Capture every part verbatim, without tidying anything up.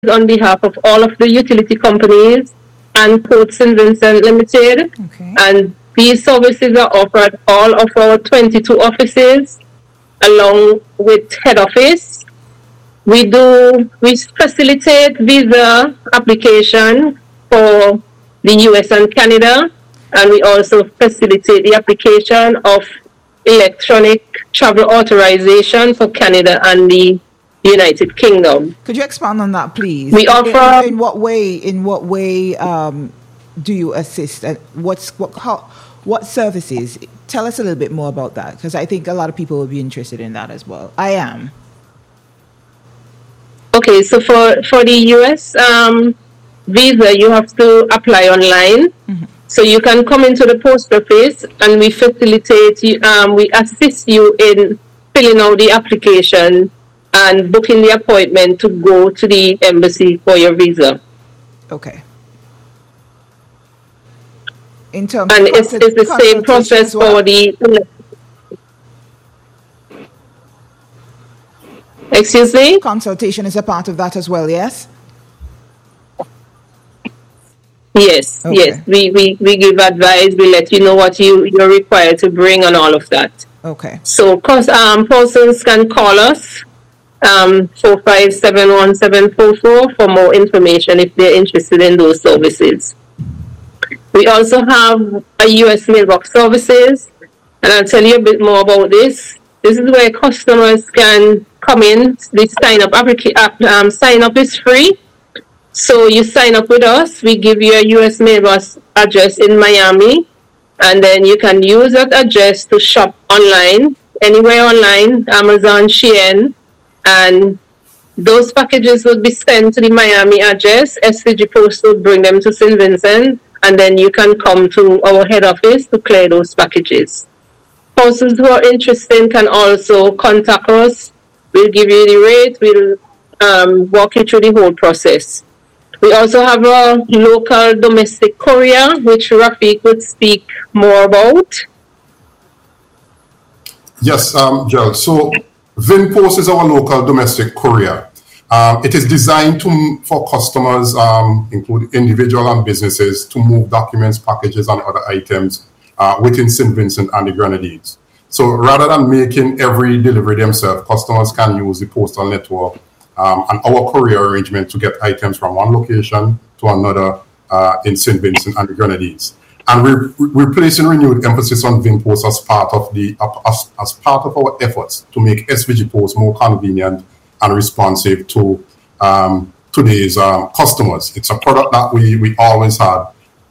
on behalf of all of the utility companies and Port Saint Vincent Limited. Okay. And these services are offered all of our twenty-two offices, along with head office. We do, we facilitate visa application for the U S and Canada, and we also facilitate the application of electronic travel authorization for Canada and the United Kingdom. Could you expand on that, please? We in, offer. In, in what way? In what way um, do you assist? And what's what? How? What services? Tell us a little bit more about that, because I think a lot of people will be interested in that as well. I am. Okay, so for, for the U S um, visa, you have to apply online. Mm-hmm. So you can come into the post office and we facilitate you, um, we assist you in filling out the application and booking the appointment to go to the embassy for your visa. Okay. In terms and of it's, it's the same process well. for the. Excuse me? Consultation is a part of that as well, yes? Yes, okay. yes. We, we, we give advice, we let you know what you, you're required to bring and all of that. Okay. So um, persons can call us, um, four five seven one seven four four for more information if they're interested in those services. We also have a U S mailbox services, and I'll tell you a bit more about this. This is where customers can come in. The sign up applica- um, sign up is free. So you sign up with us. We give you a U S mailbox address in Miami, and then you can use that address to shop online, anywhere online, Amazon, Shein, and those packages will be sent to the Miami address. S V G Post will bring them to Saint Vincent, and then you can come to our head office to clear those packages. Persons who are interested can also contact us. We'll give you the rate. We'll um, walk you through the whole process. We also have a local domestic courier, which Rafiq would speak more about. Yes, um, Gerald. So VinPost is our local domestic courier. Um, it is designed to, for customers, um, including individual and businesses, to move documents, packages, and other items uh, within Saint Vincent and the Grenadines. So rather than making every delivery themselves, customers can use the postal network um, and our courier arrangement to get items from one location to another uh, in Saint Vincent and the Grenadines. And we're, we're placing renewed emphasis on VinPost as part of the as, as part of our efforts to make S V G Post more convenient and responsive to um, today's um, customers. It's a product that we we always had,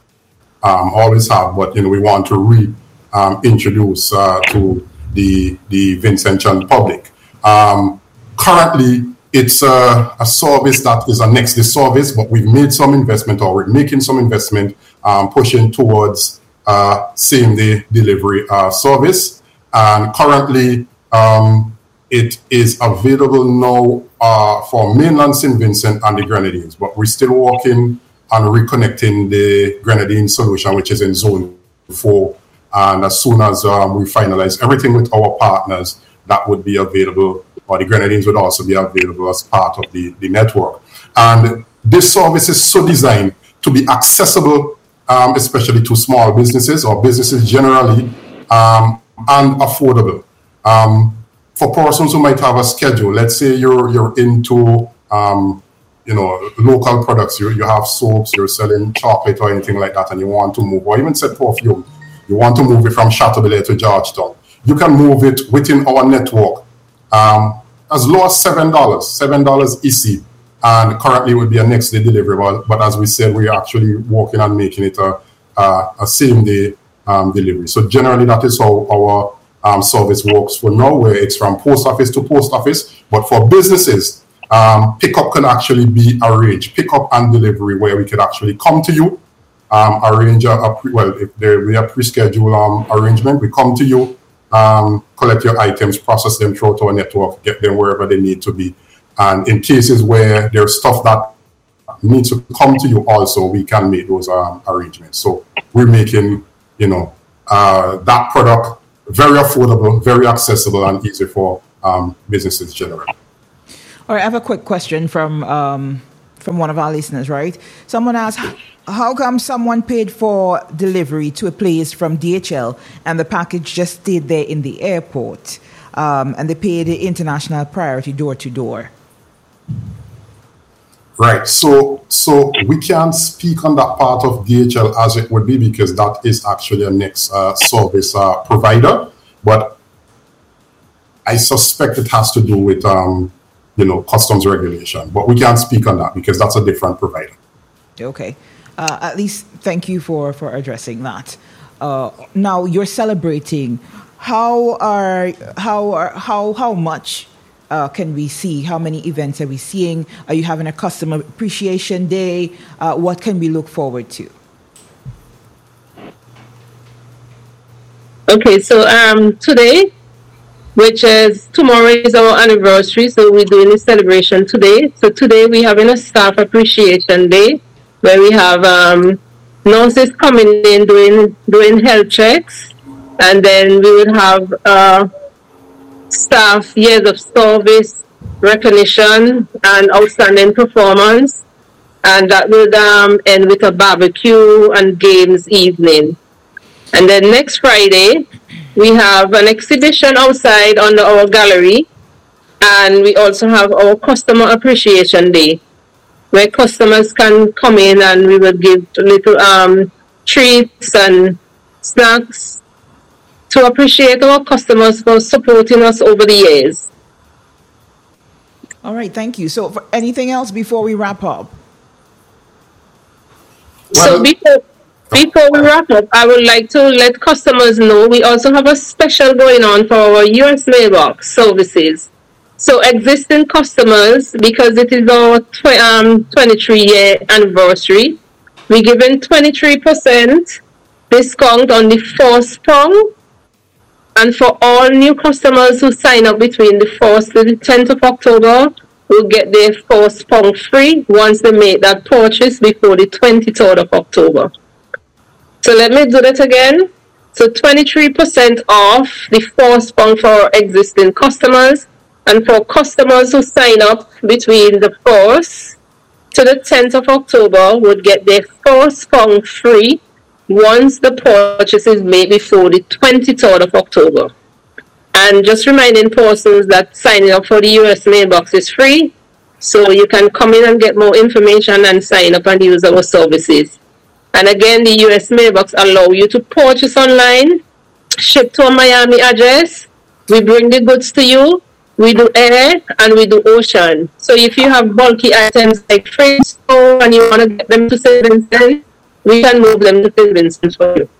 um, always have, but you know we want to reintroduce um, uh, to the the Vincentian public. Um, currently, it's a, a service that is a next day service, but we've made some investment, or we're making some investment, um, pushing towards uh, same day delivery uh, service. And currently, um, it is available now uh, for mainland Saint Vincent and the Grenadines, but we're still working on reconnecting the Grenadine solution, which is in zone four. And as soon as um, we finalize everything with our partners, that would be available, or the Grenadines would also be available as part of the, the network. And this service is so designed to be accessible, um, especially to small businesses or businesses generally, um, and affordable. Um, For persons who might have a schedule, let's say you're you're into um, you know local products, you you have soaps, you're selling chocolate or anything like that, and you want to move, or even say perfume, you want to move it from Chateaubelair to Georgetown. You can move it within our network um, as low as seven dollars, seven dollars easy, and currently it would be a next day delivery. But, but as we said, we're actually working on making it a a, a same day um, delivery. So generally, that is how our Um, service works for now, where it's from post office to post office. But for businesses, um, pickup can actually be arranged, pickup and delivery, where we could actually come to you, um, arrange a, a pre, well, if there we have pre-scheduled um, arrangement, we come to you, um, collect your items, process them throughout our network, get them wherever they need to be. And in cases where there's stuff that needs to come to you also, we can make those um, arrangements. So we're making, you know, uh, that product very affordable, very accessible, and easy for um, businesses generally. All right, I have a quick question from um, from one of our listeners, right? Someone asked, how come someone paid for delivery to a place from D H L and the package just stayed there in the airport, um, and they paid the international priority door to door? Right. So so we can't speak on that part of D H L as it would be, because that is actually a next uh, service uh, provider. But I suspect it has to do with, um, you know, customs regulation. But we can't speak on that because that's a different provider. Okay. Uh, at least thank you for, for addressing that. Uh, now you're celebrating. How are how are how how much uh, can we see? How many events are we seeing? Are you having a customer appreciation day? Uh, what can we look forward to? Okay, so um, today, which is tomorrow, is our anniversary, so we're doing a celebration today. So today we're having a staff appreciation day, where we have um, nurses coming in doing doing health checks, and then we would have uh, staff years of service recognition and outstanding performance, and that would um, end with a barbecue and games evening. And then next Friday, we have an exhibition outside under our gallery, and we also have our customer appreciation day, where customers can come in and we will give little um, treats and snacks to appreciate our customers for supporting us over the years. All right, thank you. So for anything else before we wrap up? Well, so before, before we wrap up, I would like to let customers know we also have a special going on for our U S mailbox services. So existing customers, because it is our tw- um, twenty-three year anniversary, we're giving twenty-three percent discount on the first prong. And for all new customers who sign up between the first to the tenth of October, will get their first prong free once they make that purchase before the twenty-third of October. So let me do that again. So twenty-three percent off the first prong for existing customers. And for customers who sign up between the first to the tenth of October would get their first prong free once the purchase is made before the twenty-third of October. And just reminding persons that signing up for the U S mailbox is free, so you can come in and get more information and sign up and use our services. And again, the U S mailbox allow you to purchase online, ship to a Miami address, we bring the goods to you. We do air and we do ocean. So if you have bulky items like fridge, stove, and you want to get them to Saint Vincent, we can move them to Saint Vincent for you.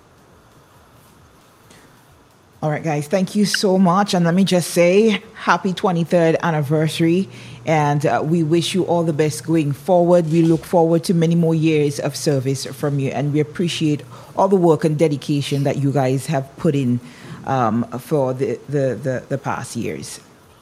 All right, guys, thank you so much. And let me just say, happy twenty-third anniversary. And uh, we wish you all the best going forward. We look forward to many more years of service from you. And we appreciate all the work and dedication that you guys have put in um, for the, the, the, the past years.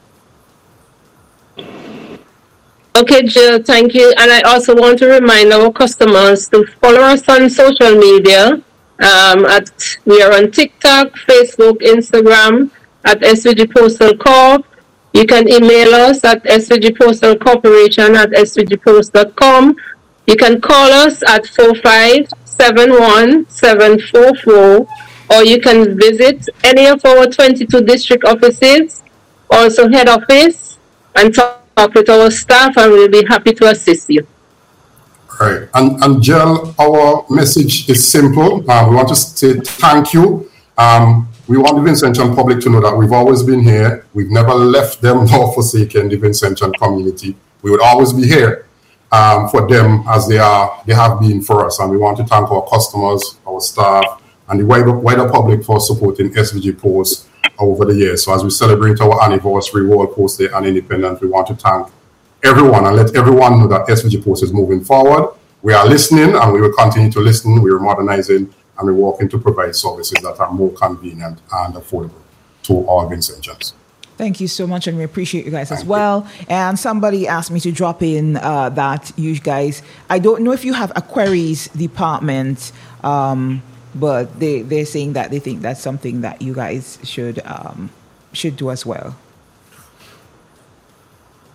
Okay, Jill, thank you. And I also want to remind our customers to follow us on social media. Um, at we are on TikTok, Facebook, Instagram at S V G Postal Corp. You can email us at S V G Postal Corporation at S V G post dot com. You can call us at four five seven one seven four four, or you can visit any of our twenty-two district offices, also head office, and talk with our staff, and we'll be happy to assist you. Right. And, and Jill, our message is simple. Uh, we want to say thank you. Um, we want the Vincentian public to know that we've always been here. We've never left them nor forsaken the Vincentian community. We would always be here um, for them as they are, they have been for us. And we want to thank our customers, our staff, and the wider, wider public for supporting S V G Post over the years. So as we celebrate our anniversary, World Post Day and Independence, we want to thank everyone and let everyone know that S V G Post is moving forward. We are listening and we will continue to listen. We are modernizing and we're working to provide services that are more convenient and affordable to all Vincentians. Thank you so much, and we appreciate you guys Thank as well. You. And somebody asked me to drop in uh, that you guys, I don't know if you have a queries department, um, but they, they're saying that they think that's something that you guys should um, should do as well.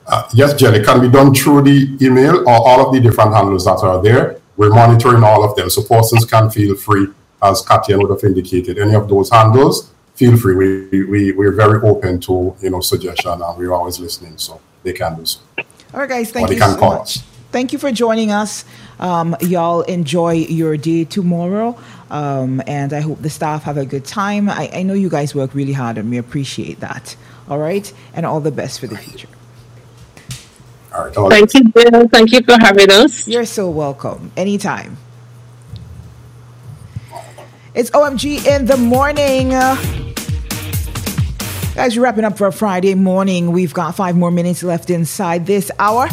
Uh, yes, Jen, it can be done through the email or all of the different handles that are there. We're monitoring all of them. So persons can feel free, as Katya would have indicated, any of those handles, feel free. We, we, we're very open to, you know, suggestion, and we're always listening, so they can do so. All right, guys, thank you so much. Thank you for joining us. Um, y'all enjoy your day tomorrow, um, and I hope the staff have a good time. I, I know you guys work really hard, and we appreciate that. All right, and all the best for the future. All right. All Thank you, Bill. Thank you for having us. You're so welcome. Anytime. It's O M G in the morning. Uh, guys, we're wrapping up for a Friday morning. We've got five more minutes left inside this hour.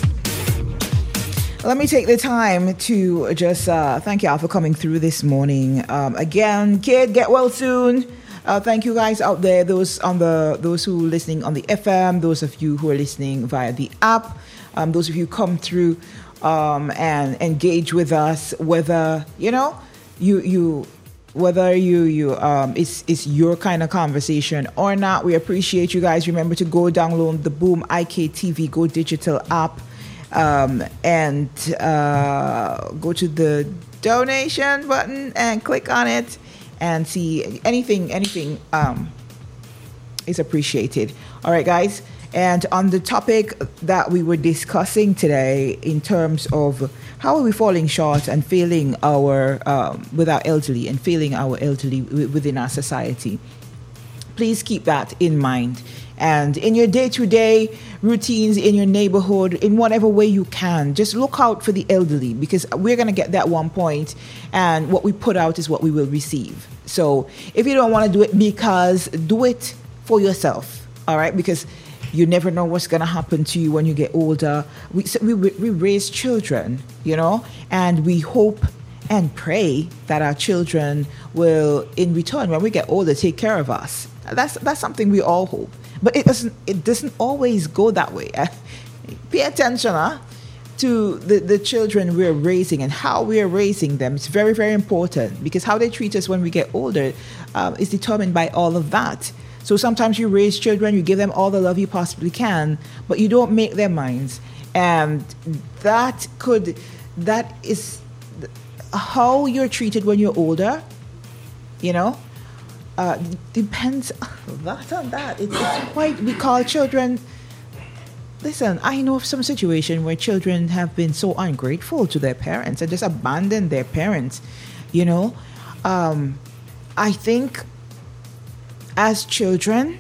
Let me take the time to just uh, thank y'all for coming through this morning. Um, again, kid, get well soon. Uh, thank you guys out there, those on the those who are listening on the F M, those of you who are listening via the app, um, those of you who come through um, and engage with us, whether you know you you whether you you um it's it's your kind of conversation or not. We appreciate you guys. Remember to go download the Boom I K T V Go Digital app. Um, and uh, go to the donation button and click on it and see anything, anything um, is appreciated. All right, guys. And on the topic that we were discussing today in terms of how are we falling short and failing our, um, with our elderly and failing our elderly w- within our society, please keep that in mind. And in your day-to-day routines, in your neighborhood, in whatever way you can, just look out for the elderly, because we're going to get that one point, and what we put out is what we will receive. So if you don't want to do it because, do it for yourself, all right? Because you never know what's going to happen to you when you get older. We, so we, we raise children, you know, and we hope and pray that our children will, in return, when we get older, take care of us. That's that's something we all hope. But it doesn't it doesn't always go that way. Pay attention huh, to the, the children we're raising and how we're raising them. It's very, very important, because how they treat us when we get older um, is determined by all of that. So sometimes you raise children, you give them all the love you possibly can, but you don't make their minds. And that could, that is how you're treated when you're older, you know? Uh, depends that on that. It, it's quite, we call children, listen, I know of some situation where children have been so ungrateful to their parents and just abandoned their parents, you know. Um, I think as children,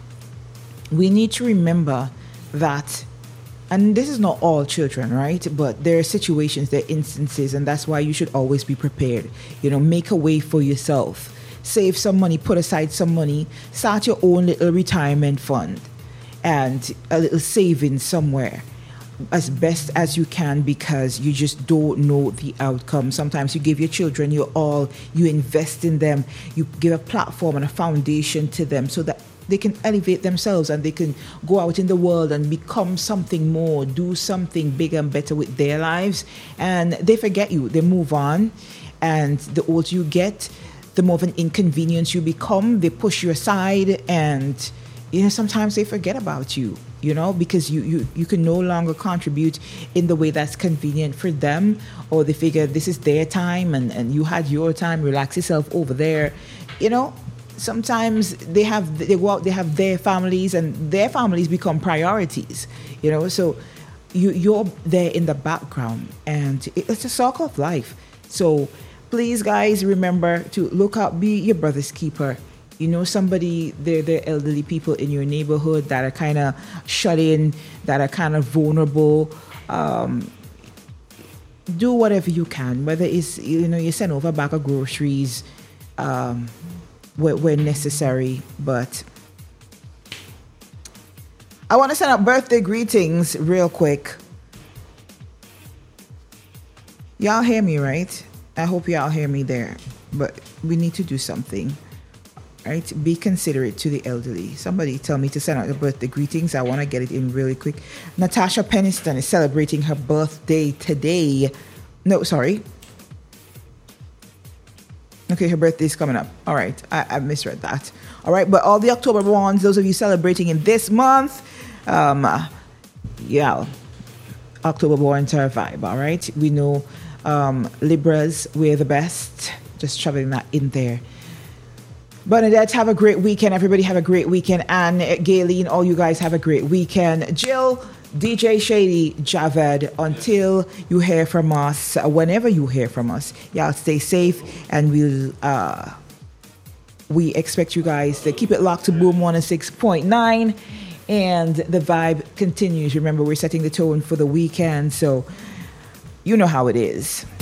we need to remember that, and this is not all children, right? But there are situations, there are instances, and that's why you should always be prepared. You know, make a way for yourself. Save some money, put aside some money, start your own little retirement fund and a little savings somewhere as best as you can, because you just don't know the outcome. Sometimes you give your children your all, you invest in them, you give a platform and a foundation to them so that they can elevate themselves and they can go out in the world and become something more, do something bigger and better with their lives. And they forget you, they move on. And the older you get, the more of an inconvenience you become. They push you aside, and you know sometimes they forget about you, you know, because you, you, you can no longer contribute in the way that's convenient for them, or they figure this is their time and, and you had your time, relax yourself over there. You know, sometimes they have they go out, they have their families, and their families become priorities, you know, so you, you're there in the background, and it's a circle of life. So please, guys, remember to look out, be your brother's keeper. You know, somebody, they're, they're elderly people in your neighborhood that are kind of shut in, that are kind of vulnerable. Um, do whatever you can, whether it's, you know, you send over a bag of groceries um, where, where necessary. But I want to send out birthday greetings real quick. Y'all hear me, right? I hope y'all hear me there, but we need to do something, right? Be considerate to the elderly. Somebody tell me to send out the birthday greetings. I want to get it in really quick. Natasha Peniston is celebrating her birthday today. No, sorry. Okay, her birthday is coming up. All right, I, I misread that. All right, but all the October ones, those of you celebrating in this month, um, yeah, October born to our vibe, all right? We know um, Libras, we're the best. Just shoving that in there. Bernadette, have a great weekend. Everybody have a great weekend. And Gayleen, all you guys have a great weekend. Jill, D J Shady, Javed, until you hear from us, uh, whenever you hear from us, y'all stay safe, and we'll uh, we expect you guys to keep it locked to Boom one oh six point nine, and the vibe continues. Remember, we're setting the tone for the weekend, so you know how it is.